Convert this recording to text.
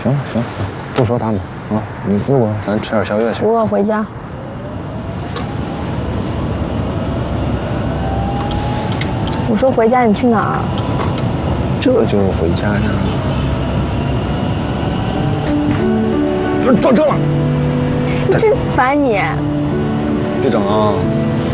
行了行了，不说他们啊，你跟我咱吃点宵夜去。 我回家。我说回家，你去哪儿？ 这就是回家呀。撞车了！ 真烦你！ 别整啊！